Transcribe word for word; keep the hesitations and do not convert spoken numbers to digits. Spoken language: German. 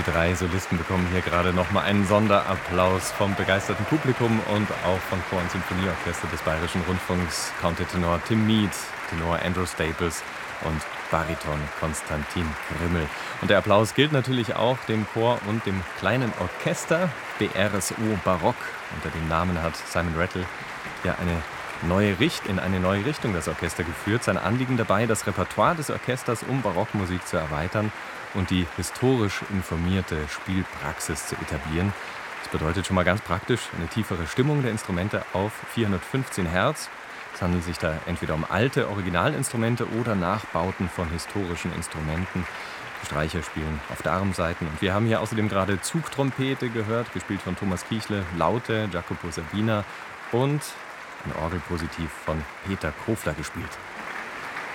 Die drei Solisten bekommen hier gerade noch mal einen Sonderapplaus vom begeisterten Publikum und auch vom Chor- und Sinfonieorchester des Bayerischen Rundfunks. Countertenor Tim Mead, Tenor Andrew Staples und Bariton Konstantin Grimmel. Und der Applaus gilt natürlich auch dem Chor und dem kleinen Orchester B R S O Barock. Unter dem Namen hat Simon Rattle ja eine neue Richt in eine neue Richtung das Orchester geführt. Sein Anliegen dabei, das Repertoire des Orchesters um Barockmusik zu erweitern und die historisch informierte Spielpraxis zu etablieren. Das bedeutet schon mal ganz praktisch eine tiefere Stimmung der Instrumente auf vierhundertfünfzehn Hertz. Es handelt sich da entweder um alte Originalinstrumente oder Nachbauten von historischen Instrumenten. Die Streicher spielen auf Darmsaiten. Und wir haben hier außerdem gerade Zugtrompete gehört, gespielt von Thomas Kiechle, Laute, Jacopo Sabina und ein Orgelpositiv von Peter Kofler gespielt.